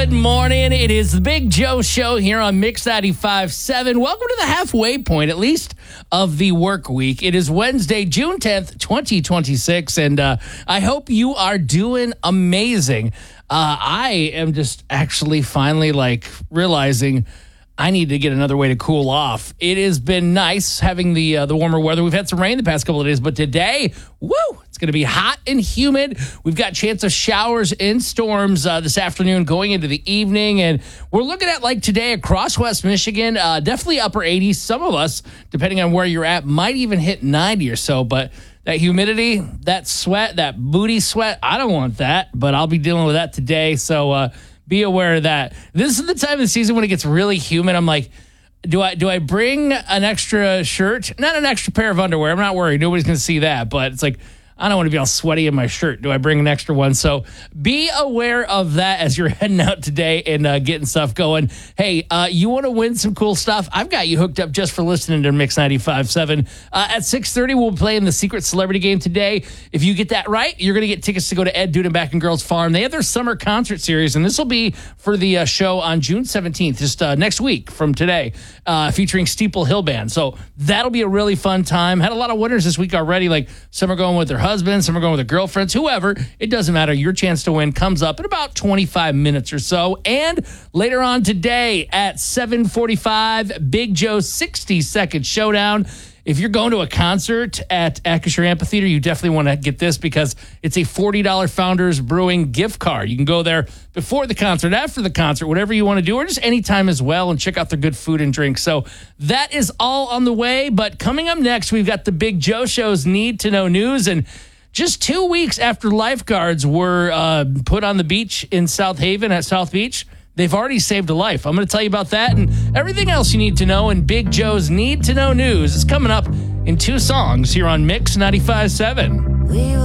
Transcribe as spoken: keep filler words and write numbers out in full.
Good morning. It is the Big Joe Show here on Mix ninety-five point seven. Welcome to the halfway point, at least, of the work week. It is Wednesday, June tenth, twenty twenty-six, and uh, I hope you are doing amazing. Uh, I am just actually finally, like, realizing I need to get another way to cool off. It has been nice having the uh, the warmer weather. We've had some rain the past couple of days, but today, woo, it's going to be hot and humid. We've got chance of showers and storms uh, this afternoon going into the evening, and we're looking at, like, today across West Michigan, uh, definitely upper eighties. Some of us, depending on where you're at, might even hit ninety or so, but that humidity, that sweat, that booty sweat, I don't want that, but I'll be dealing with that today, so uh be aware of that. This is the time of the season when it gets really humid. I'm like, do I do I bring an extra shirt? Not an extra pair of underwear. I'm not worried. Nobody's going to see that. But it's like, I don't want to be all sweaty in my shirt. Do I bring an extra one? So be aware of that as you're heading out today and uh, getting stuff going. Hey, uh, you want to win some cool stuff? I've got you hooked up just for listening to Mix ninety-five point seven. Uh, at six thirty, we'll be playing the Secret Celebrity Game today. If you get that right, you're going to get tickets to go to Ed Dudenbach and Girls Farm. They have their summer concert series, and this will be for the uh, show on June seventeenth, just uh, next week from today, uh, featuring Steeple Hill Band. So that'll be a really fun time. Had a lot of winners this week already, like some are going with their husbands, some are going with their girlfriends, whoever. It doesn't matter. Your chance to win comes up in about twenty-five minutes or so. And later on today at seven forty-five, Big Joe's sixty second showdown. If you're going to a concert at Acrisure Amphitheater, you definitely want to get this because it's a forty dollars Founders Brewing gift card. You can go there before the concert, after the concert, whatever you want to do, or just anytime as well, and check out their good food and drink. So that is all on the way. But coming up next, we've got the Big Joe Show's Need to Know News. And just two weeks after lifeguards were uh, put on the beach in South Haven at South Beach, they've already saved a life. I'm going to tell you about that and everything else you need to know in Big Joe's Need to Know News. It's coming up in two songs here on Mix ninety-five point seven. We